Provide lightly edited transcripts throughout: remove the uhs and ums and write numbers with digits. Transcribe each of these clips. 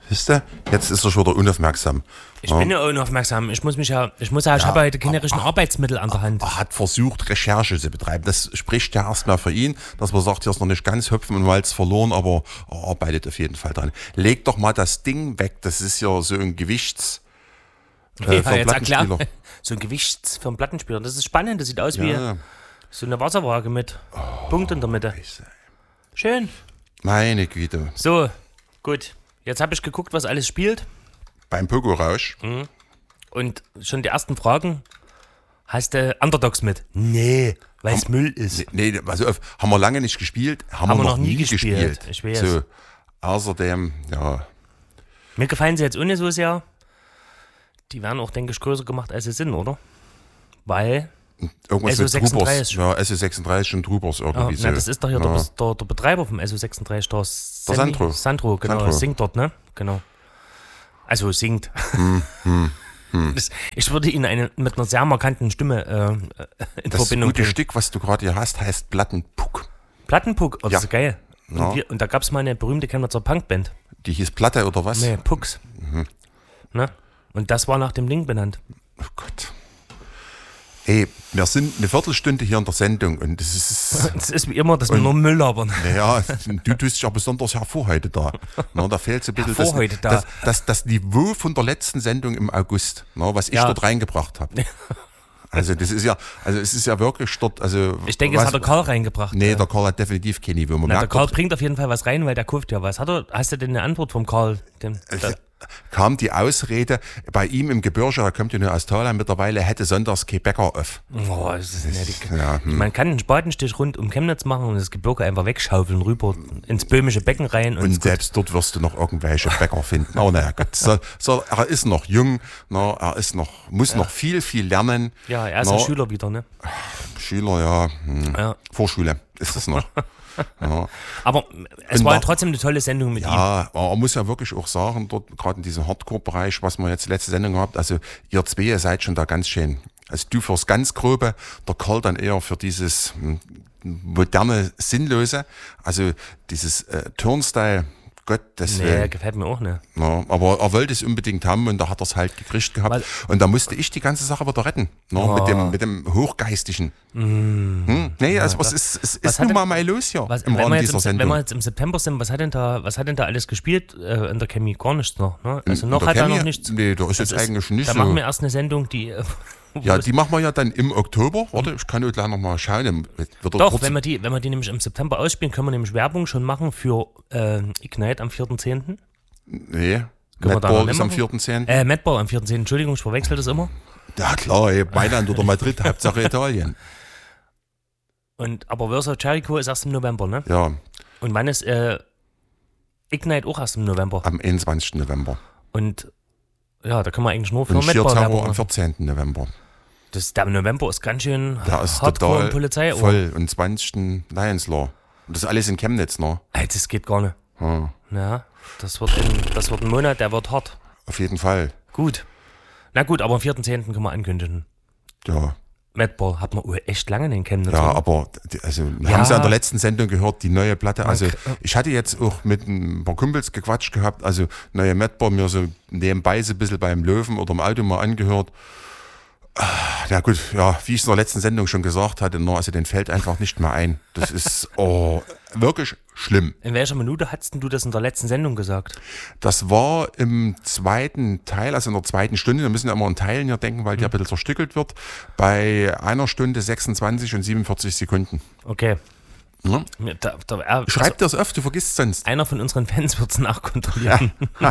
Siehst du? Jetzt ist er schon wieder unaufmerksam. Ich bin ja unaufmerksam. Ich habe heute keine richtigen Arbeitsmittel an der Hand. Er hat versucht, Recherche zu betreiben. Das spricht ja erstmal für ihn, dass man sagt, hier ist noch nicht ganz Hüpfen und Walz verloren, aber er arbeitet auf jeden Fall dran. Leg doch mal das Ding weg. Das ist ja so ein Gewichts... für einen Plattenspieler. So ein Gewichts für einen Plattenspieler. Das ist spannend. Das sieht aus wie so eine Wasserwaage mit Punkt in der Mitte. Schön. Meine Güte. So, gut. Jetzt habe ich geguckt, was alles spielt. Beim Pogo-Rausch. Und schon die ersten Fragen. Hast du Underdogs mit? Nee, weil es Müll ist. Nee, also haben wir lange nicht gespielt. Haben wir noch nie gespielt. Ich weiß. So, außerdem, ja. Mir gefallen sie jetzt ohne so sehr. Die werden auch, denke ich, größer gemacht, als sie sind, oder? Weil irgendwas SO36. mit Trubers. Ja, SO36 und Trubers irgendwie so. Das ist doch hier der Betreiber vom SO36, der Sandro. Sandro, genau. Sandro. Singt dort, ne? Genau. Also singt. Ich würde ihn mit einer sehr markanten Stimme in das Verbindung gute bringen. Stück, was du gerade hier hast, heißt Plattenpuck. Plattenpuck, oh, das ist geil. Ja. Und da gab es mal eine berühmte Chemnitzer Punkband. Die hieß Platte oder was? Nee, Pucks. Ne? Und das war nach dem Ding benannt. Oh Gott. Hey, wir sind eine Viertelstunde hier in der Sendung und das ist... Es ist wie immer, dass wir nur Müll labern. Naja, du tust dich ja besonders hervor heute da. Na, da fehlt so ein bisschen das Niveau von der letzten Sendung im August, was ich dort reingebracht habe. Also es ist ja wirklich dort, also... Ich denke, es hat der Karl reingebracht. Nee, der Karl hat definitiv kein Niveau. Der Karl bringt auf jeden Fall was rein, weil der kauft ja was. Hast du denn eine Antwort vom Karl? Kam die Ausrede, bei ihm im Gebirge, er kommt ja nur aus Thalia mittlerweile, hätte sonntags kein Bäcker auf. Oh, das ist nett. Man kann einen Spatenstich rund um Chemnitz machen und das Gebirge einfach wegschaufeln, rüber ins böhmische Becken rein. Und selbst dort wirst du noch irgendwelche Bäcker finden. Aber naja, Gott. Er ist noch jung, muss noch viel, viel lernen. Ja, er ist ein Schüler wieder, ne? Schüler, ja. Vorschule ist es noch. Ja. Aber es war trotzdem eine tolle Sendung mit ihm. Ja, aber man muss ja wirklich auch sagen, dort gerade in diesem Hardcore-Bereich, was wir jetzt letzte Sendung gehabt, also ihr zwei seid schon da ganz schön. Also du fürs ganz Grobe, der Karl dann eher für dieses moderne, Sinnlose, also dieses Turnstyle. Gottes Willen. Nee, gefällt mir auch nicht. Ja, aber er wollte es unbedingt haben und da hat er es halt gekriegt gehabt. Und da musste ich die ganze Sache wieder retten. Mit dem Hochgeistigen. Nee, also es ist nun mal los hier im Rahmen dieser Sendung. Wenn wir jetzt im September sind, was hat denn da alles gespielt in der Chemie? Gar nichts noch. Ne? Also noch hat er noch nichts. Nee, da ist jetzt eigentlich nicht so. Da machen wir erst eine Sendung, die... Ja, die machen wir ja dann im Oktober. Warte, ich kann gleich noch mal schauen. Doch, wenn wir die nämlich im September ausspielen, können wir nämlich Werbung schon machen für Ignite am 4.10. Nee, Madball ist am 4.10. Madball am 4.10. Entschuldigung, ich verwechsel das immer. Ja klar, Mailand oder Madrid, Hauptsache Italien. Aber Versa Jericho ist erst im November, ne? Ja. Und wann ist Ignite auch erst im November? Am 21. November. Und ja, da können wir eigentlich nur für Madball Werbung machen. Am 14. November. Der November ist ganz schön Hardcore Polizei. Voll. Und 20. Lions Law. Und das ist alles in Chemnitz noch. Das geht gar nicht. Ja, das wird ein Monat, der wird hart. Auf jeden Fall. Gut. Na gut, aber am 4.10. können wir ankündigen. Ja. Madball hat man echt lange in den Chemnitz. Ja, aber wir haben es ja in der letzten Sendung gehört, die neue Platte. Also ich hatte jetzt auch mit ein paar Kumpels gequatscht gehabt, also neue Madball mir so nebenbei so ein bisschen beim Löwen oder im Auto mal angehört. Ja gut, ja, wie ich es in der letzten Sendung schon gesagt hatte, also den fällt einfach nicht mehr ein. Das ist wirklich schlimm. In welcher Minute hattest du das in der letzten Sendung gesagt? Das war im zweiten Teil, also in der zweiten Stunde. Wir müssen ja immer in Teilen hier denken, weil die ein bisschen zerstückelt wird. Bei 1 Stunde 26 und 47 Sekunden. Okay. Ja. Schreib dir das auf, du vergisst es sonst. Einer von unseren Fans wird es nachkontrollieren.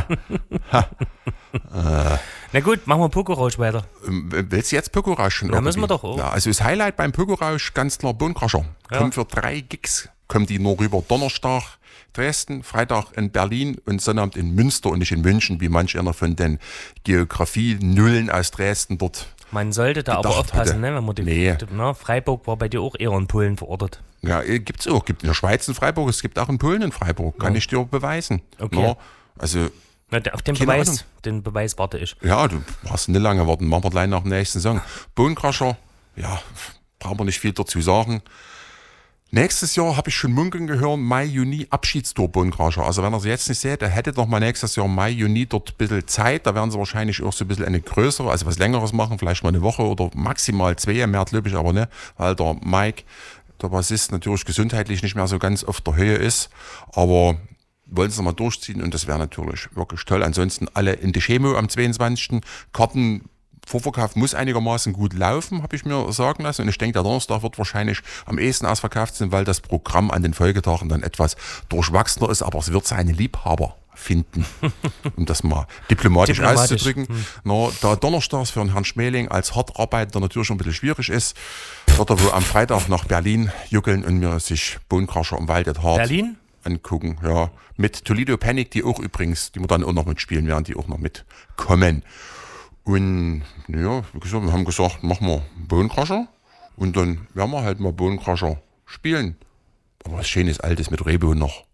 Na gut, machen wir Pokerausch weiter. Willst du jetzt Pokerausch schon? Da müssen wir doch auch. Ja, also das Highlight beim Pokerausch, ganz klar Bonecrusher. Ja. Kommt für 3 Gigs, kommt die nur rüber. Donnerstag Dresden, Freitag in Berlin und Sonnabend in Münster und nicht in München, wie manch einer von den Geografie-Nullen aus Dresden dort. Man sollte da aber aufpassen, ne? Wenn man Freiburg war bei dir auch eher in Polen verortet. Ja, gibt's auch. Gibt in der Schweiz in Freiburg, es gibt auch in Polen in Freiburg. Kann ich dir beweisen. Okay. Ja, also, auf den Beweis warte ich. Ja, du brauchst nicht lange warten. Machen wir gleich nach dem nächsten Song. Bonecrusher, ja, brauchen wir nicht viel dazu sagen. Nächstes Jahr habe ich schon munkeln gehört, Mai, Juni, Abschiedstour Bohnenkrascher. Also wenn ihr sie jetzt nicht seht, der hätte doch mal nächstes Jahr Mai, Juni dort ein bisschen Zeit. Da werden sie wahrscheinlich auch so ein bisschen eine größere, also was Längeres machen, vielleicht mal eine Woche oder maximal 2, mehr glaube ich aber nicht, weil der Mike, der Bassist, natürlich gesundheitlich nicht mehr so ganz auf der Höhe ist. Aber wollen sie mal durchziehen und das wäre natürlich wirklich toll. Ansonsten alle in die Chemo am 22. Karten. Vorverkauf muss einigermaßen gut laufen, habe ich mir sagen lassen. Und ich denke, der Donnerstag wird wahrscheinlich am ehesten ausverkauft sein, weil das Programm an den Folgetagen dann etwas durchwachsener ist. Aber es wird seine Liebhaber finden, um das mal diplomatisch auszudrücken. Na, da Donnerstags für den Herrn Schmeling als Hartarbeiter natürlich ein bisschen schwierig ist, wird er wohl am Freitag nach Berlin juckeln und mir sich Bohnenkrascher im Wald hart Berlin? Angucken. Ja, mit Toledo Panic, die auch übrigens, die wir dann auch noch mitspielen werden, die auch noch mitkommen. Und ja, wie gesagt, wir haben gesagt, machen wir Bohnenkrascher und dann werden wir halt mal Bohnenkrascher spielen. Aber was Schönes Altes mit Rehbohnen noch.